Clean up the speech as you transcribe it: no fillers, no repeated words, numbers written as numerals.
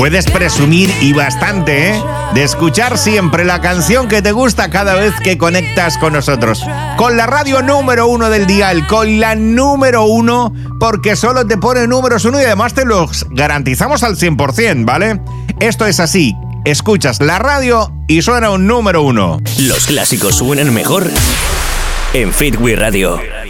Puedes presumir, y bastante, de escuchar siempre la canción que te gusta cada vez que conectas con nosotros. Con la radio número 1 del dial, con la número 1, porque solo te pone números 1 y además te los garantizamos al 100%, ¿vale? Esto es así. Escuchas la radio y suena un número 1. Los clásicos suenan mejor en Fit We Radio.